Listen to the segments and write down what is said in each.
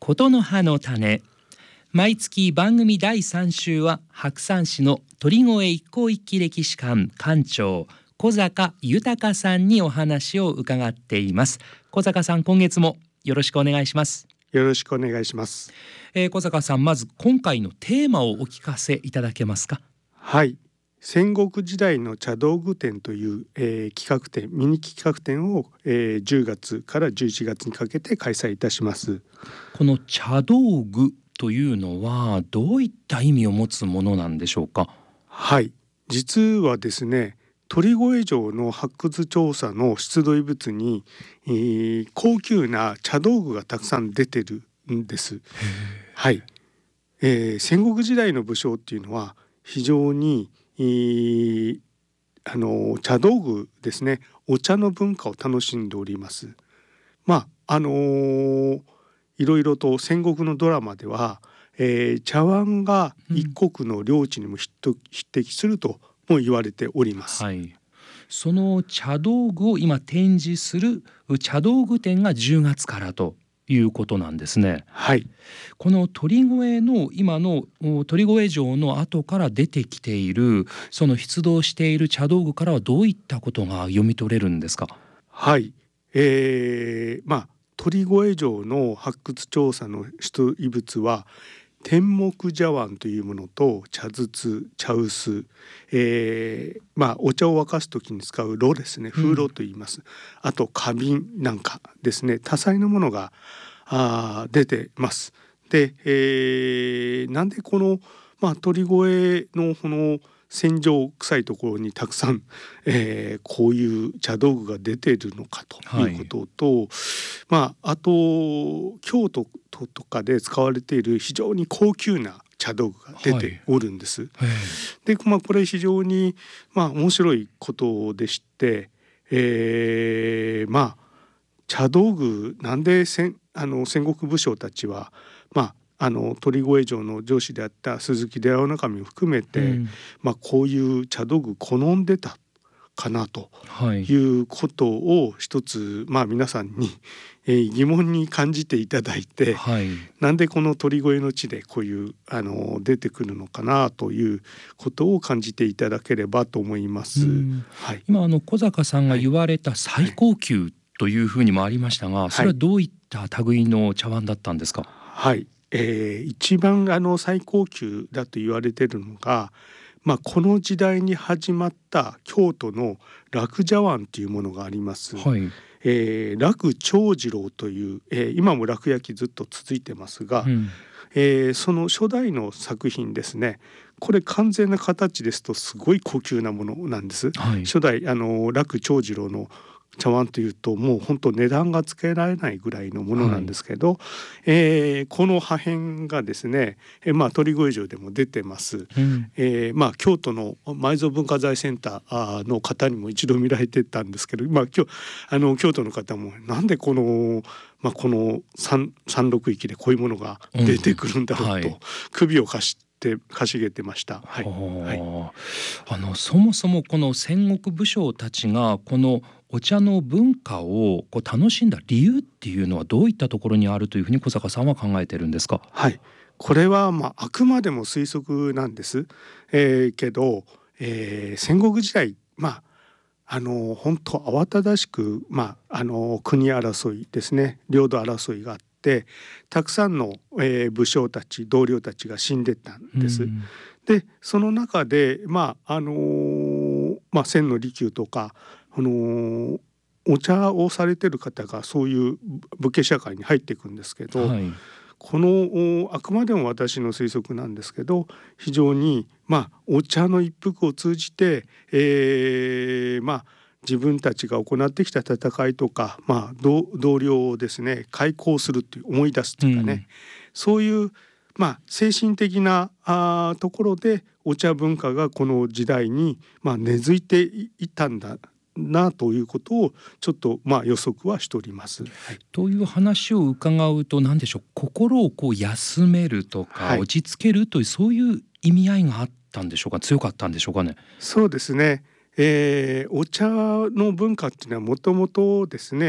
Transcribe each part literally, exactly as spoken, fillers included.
琴の葉の種。毎月番組だいさん週は白山市の鳥越一向一揆歴史館館長小坂豊さんにお話を伺っています。小坂さん、今月もよろしくお願いします。 よろしくお願いします。 えー、小坂さん、まず今回のテーマをお聞かせいただけますか。 はい、戦国時代の茶道具展という、えー、企画展ミニ企画展を、えー、じゅうがつからじゅういちがつにかけて開催いたします。 この茶道具というのはどういった意味を持つものなんでしょうか。 はい、実はですね、鳥越城の発掘調査の出土遺物に、えー、高級な茶道具がたくさん出てるんです。はい、えー、戦国時代の武将っていうのは非常に、えー、あの茶道具ですね、お茶の文化を楽しんでおります。まああのー、いろいろと戦国のドラマでは、えー、茶碗が一国の領地にも匹敵するとも言われております。 はい、その茶道具を今展示する茶道具展がじゅうがつからということなんですね。 はい、 この鳥越の今の鳥越城の後から出てきているその出土している茶道具からはどういったことが読み取れるんですか。 はい、えー、まあ鳥越城の発掘調査の出土遺物は天目茶碗というものと茶筒、茶臼、えー、まあお茶を沸かす時に使う炉ですね、風炉と言います、うん、あと花瓶なんかですね、多彩なものがあ出てます。で、えー、なんでこの、まあ、鳥越のこの戦場臭いところにたくさん、えー、こういう茶道具が出ているのかということと、はい、まああと京都とかで使われている非常に高級な茶道具が出ておるんです。はい、で、まあ、これ非常に、まあ、面白いことでして、えー、まあ茶道具なんで戦あの戦国武将たちは、まああの鳥越城の城主であった鈴木出羽守を含めて、うん、まあ、こういう茶道具好んでたかなということを一つ、まあ、皆さんに、えー、疑問に感じていただいて、はい、なんでこの鳥越の地でこういうあの出てくるのかなということを感じていただければと思います。 はい、今あの小坂さんが言われた最高級というふうにもありましたが、はい、それはどういった類の茶碗だったんですか。 はい、えー、一番あの最高級だと言われているのが、まあ、この時代に始まった京都の楽茶碗というものがあります。はい、えー、楽長次郎という、えー、今も楽焼ずっと続いてますが、うん、えー、その初代の作品ですね。これ完全な形ですとすごい高級なものなんです。はい、初代あの楽長次郎の茶碗というともう本当値段がつけられないぐらいのものなんですけど、はい、えー、この破片がですね、えー、まあ鳥越城でも出てます。うん、えー、まあ京都の埋蔵文化財センターの方にも一度見られてたんですけど、まあ今日あの京都の方もなんでこのまあこの三三六域でこういうものが出てくるんだろうと、うん、はい、首をかしかしげてました。はいはい、 あのそもそもこの戦国武将たちがこのお茶の文化をこう楽しんだ理由っていうのはどういったところにあるというふうに小坂さんは考えているんですか。 はい、これはまああくまでも推測なんです。えー、けど、えー、戦国時代、まああの本当慌ただしく、まあ、あの国争いですね、領土争いがあってたくさんの、えー、武将たち同僚たちが死んでたんです。うん、でその中で、まああのーまあ、千利休とか、あのー、お茶をされてる方がそういう武家社会に入っていくんですけど、はい、このあくまでも私の推測なんですけど非常に、まあ、お茶の一服を通じて、えー、まあ自分たちが行ってきた戦いとか、まあ、同, 同僚をですね開口するっていう思い出すというかね、うん、そういう、まあ、精神的なあところでお茶文化がこの時代に、まあ、根付いていったんだなということをちょっとまあ予測はしております。はい、 という話を伺うと何でしょう、心をこう休めるとか、はい、落ち着けるというそういう意味合いがあったんでしょうか、強かったんでしょうかね。 そうですね、えー、お茶の文化っていうのはもともとですね、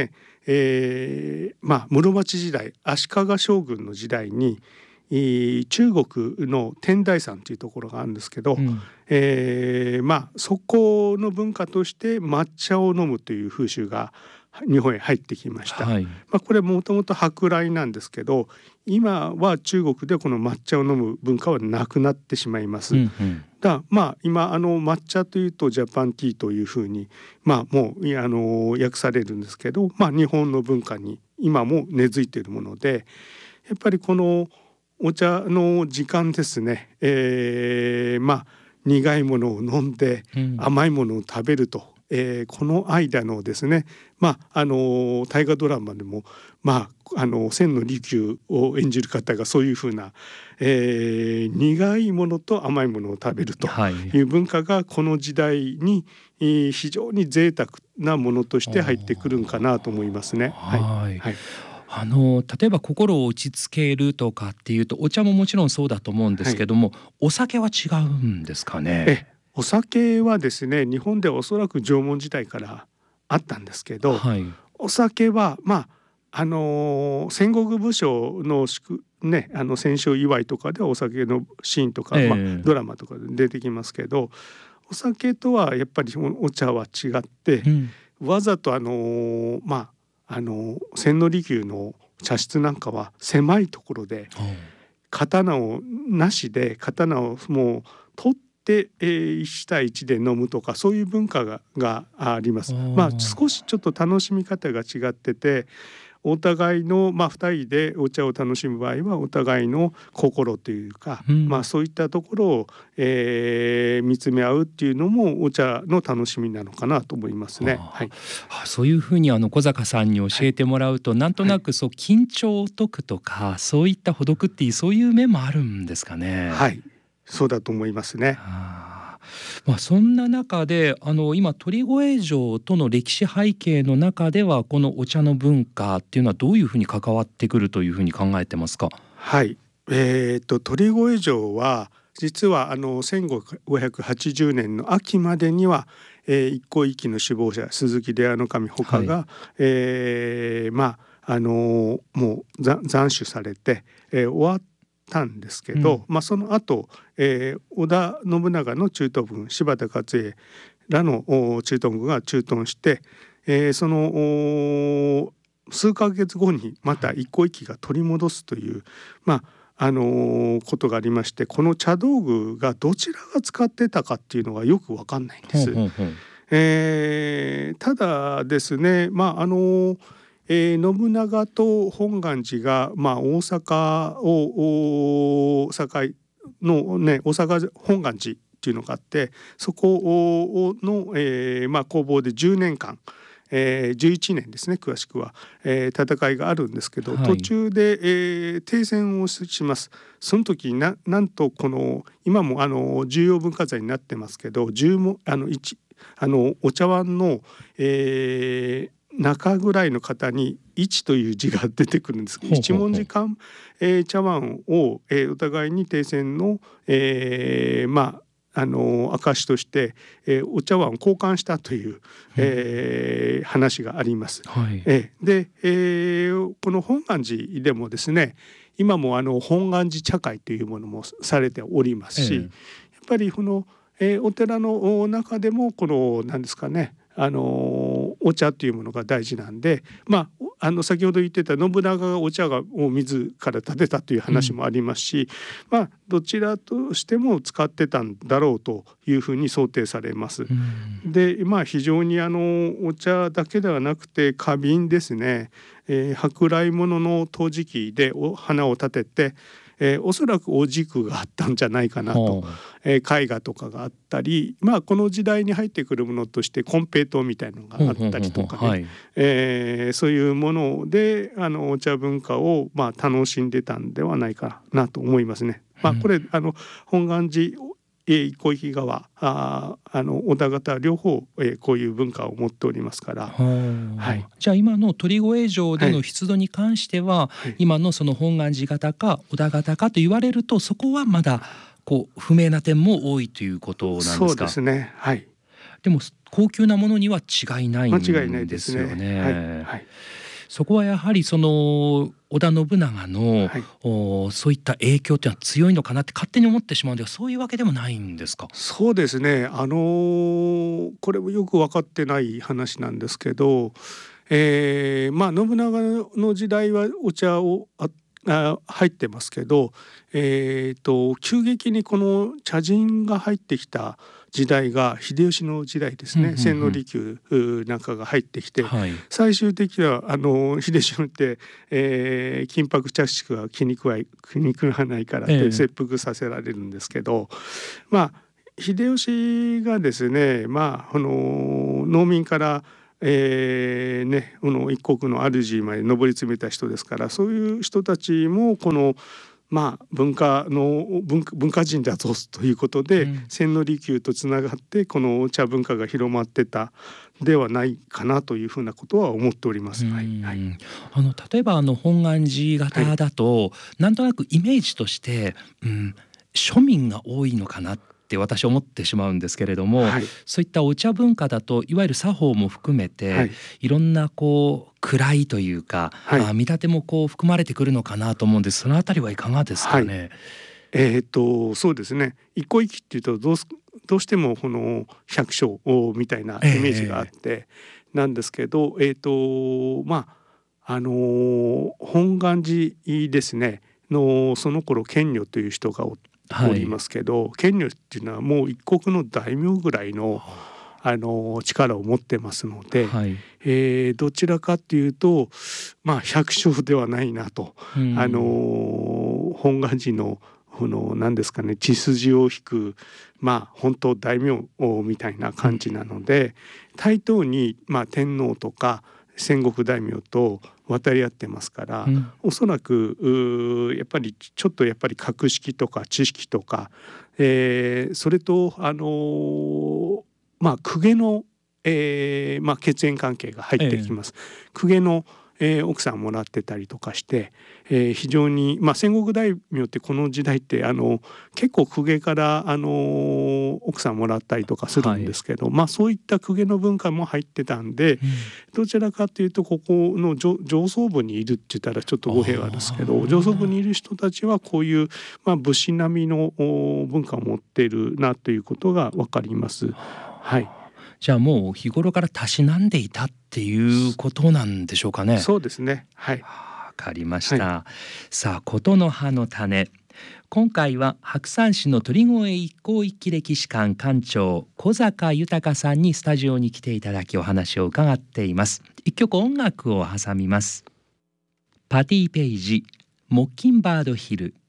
えー、まあ室町時代足利将軍の時代に中国の天台山というところがあるんですけど、うん、えー、まあそこの文化として抹茶を飲むという風習が日本へ入ってきました、はい、まあ、これもともと舶来なんですけど、今は中国でこの抹茶を飲む文化はなくなってしまいます、うんうん、だまあ今あの抹茶というとジャパンティーというふうに、まあ、もうあの訳されるんですけど、まあ、日本の文化に今も根付いているもので、やっぱりこのお茶の時間ですね、えー、まあ苦いものを飲んで甘いものを食べると、うん、えー、この間のですね、まああの大河ドラマでも、まあ、あの千利休を演じる方がそういうふうな、えー、苦いものと甘いものを食べるという文化がこの時代に非常に贅沢なものとして入ってくるんかなと思いますね。はい、はい、 あの例えば心を落ち着けるとかっていうとお茶ももちろんそうだと思うんですけども、はい、お酒は違うんですかね。 えお酒はですね、日本ではおそらく縄文時代からあったんですけど、はい、お酒はまああのー、戦国武将の祝ね、あの戦勝祝いとかではお酒のシーンとか、えーまあ、ドラマとかで出てきますけど、お酒とはやっぱりお茶は違って、うん、わざとあのー、まああの千利休の茶室なんかは狭いところで刀をなしで刀をもう取ってで、えー、いち対いちで飲むとかそういう文化が、があります。まあ少しちょっと楽しみ方が違ってて、お互いの、まあ、ふたりでお茶を楽しむ場合はお互いの心というか、うん、まあ、そういったところを、えー、見つめ合うっていうのもお茶の楽しみなのかなと思いますね。はい、 そういうふうにあの小坂さんに教えてもらうと、はい、なんとなくそう緊張を解くとかそういったほどくっていうそういう面もあるんですかね。 はい、そうだと思いますね。 まあ、そんな中であの今鳥越城との歴史背景の中ではこのお茶の文化っていうのはどういうふうに関わってくるというふうに考えてますか。 はい、えー、と鳥越城は実はあのせんごひゃくはちじゅうねんの秋までには、えー、一向一揆の首謀者鈴木出羽守ほかが、はい、えー、まああのもう斬首されて、えー、終わったんですけど、うん、まあ、その後、えー、織田信長の駐屯軍柴田勝家らの駐屯軍が駐屯して、えー、その数ヶ月後にまた一向一揆が取り戻すという、まああのー、ことがありまして、この茶道具がどちらが使ってたかっていうのがよく分かんないんです。ほうほうほう、えー、ただですね、まああのーえー、信長と本願寺が、まあ、大阪を大阪のね大阪本願寺っていうのがあって、そこの、えーまあ、攻防でじゅうねんかん、えー、じゅういちねんですね詳しくは、えー、戦いがあるんですけど、はい、途中で、えー、停戦をします。その時ななんとこの今もあの重要文化財になってますけど、十もあの一あのお茶碗の、えー中ぐらいの方に一という字が出てくるんですけど、一文字間、えー、茶碗を、えー、お互いに停戦の、えー、まああの証として、えー、お茶碗を交換したという、えー、話があります。はい、えー、で、えー、この本願寺でもですね、今もあの本願寺茶会というものもされておりますし、えー、やっぱりこの、えー、お寺の中でもこの何ですかね、あのお茶というものが大事なんで、まあ、あの先ほど言ってた信長がお茶を自ら立てたという話もありますし、うん、まあどちらとしても使ってたんだろうというふうに想定されます。うん、で、まあ、非常にあのお茶だけではなくて花瓶ですね、えー、舶来物の陶磁器でお花を立てて、えー、おそらくお軸があったんじゃないかなと、えー、絵画とかがあったり、まあ、この時代に入ってくるものとして金平糖みたいなのがあったりとかね、えー、そういうものであのお茶文化を、まあ、楽しんでたんではないかなと思いますね。まあ、これあの本願寺一向一揆側ああの織田方両方、えー、こういう文化を持っておりますから、 はい、じゃあ今の鳥越城での出土に関しては、はい、今のその本願寺型か織田型かと言われるとそこはまだこう不明な点も多いということなんですか。 そうですね、はい、 でも高級なものには違いないんですよね。 間違いないですね。はいはい、 そこはやはりその織田信長の、はい、おそういった影響っていうのは強いのかなって勝手に思ってしまうんでは、そういうわけでもないんですか？ そうですね、あのー、これもよく分かってない話なんですけど、えー、まあ信長の時代はお茶をああ入ってますけど、えー、と急激にこの茶人が入ってきた時代が秀吉の時代ですね、うんうんうん、千利休なんかが入ってきて、はい、最終的にはあの秀吉って、えー、金箔茶室が気に食わ気に食わないからって切腹させられるんですけど、えー、まあ秀吉がですね、まああの農民からえーね、この一国の主まで上り詰めた人ですから、そういう人たちもこのまあ文化の文化、文化人だぞということで、うん、千利休とつながってこの茶文化が広まってたではないかなというふうなことは思っております。はいはい、 あの例えばあの本願寺型だと、はい、なんとなくイメージとして、うん、庶民が多いのかなってって私は思ってしまうんですけれども、はい、そういったお茶文化だといわゆる作法も含めて、はい、いろんなこう位というか、はい、あ見立てもこう含まれてくるのかなと思うんです。そのあたりはいかがですかね？はい、 えー、っとそうですね、一向一揆っていうとどうすどうしてもこの百姓みたいなイメージがあって、えー、なんですけど、えー、っとまああのー、本願寺ですねのその頃賢如という人がおっておりますけど、はい、賢如っていうのはもう一国の大名ぐらいの、あの力を持ってますので、はい、えー、どちらかっていうとまあ百姓ではないなと、あの本願寺のこの何ですかね、血筋を引くまあ本当大名みたいな感じなので、うん、対等に、まあ、天皇とか戦国大名と渡り合ってますから、うん、おそらくやっぱりちょっとやっぱり格式とか知識とか、えー、それとあのー、まあ公家の、えーまあ、血縁関係が入ってきます。えー、公家のえー、奥さんもらってたりとかして、えー、非常に、まあ、戦国大名ってこの時代ってあの結構公家から、あのー、奥さんもらったりとかするんですけど、はい、まあ、そういった公家の文化も入ってたんで、うん、どちらかというとここの 上, 上層部にいるって言ったらちょっと語弊があるんですけど、上層部にいる人たちはこういう、まあ、武士並みの文化を持っているなということが分かります。はい、 じゃあもう日頃からたしなんでいたっていうことなんでしょうかね？ そうですね。はい。 わかりました。はい、さあ琴の葉の種。今回は白山市の鳥越一向一揆歴史館館長小坂豊さんにスタジオに来ていただきお話を伺っています。一曲音楽を挟みます。パティ・ペイジ、モッキンバードヒル。